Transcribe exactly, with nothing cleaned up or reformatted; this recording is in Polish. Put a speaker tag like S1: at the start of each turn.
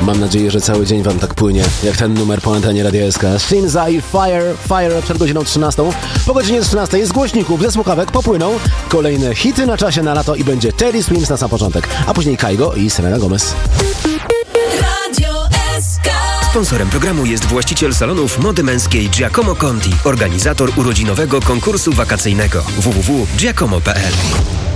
S1: Mam nadzieję, że cały dzień wam tak płynie, jak ten numer po antenie Radia S K. Shinzai Fire, Fire przed godziną trzynastą. Po godzinie trzynastej z głośników, ze słuchawek popłyną kolejne hity na czasie na lato i będzie Teddy Swims na sam początek, a później Kaigo i Selena Gomez.
S2: Radio S K.
S3: Sponsorem programu jest właściciel salonów mody męskiej Giacomo Conti, organizator urodzinowego konkursu wakacyjnego w w w kropka giacomo kropka p l.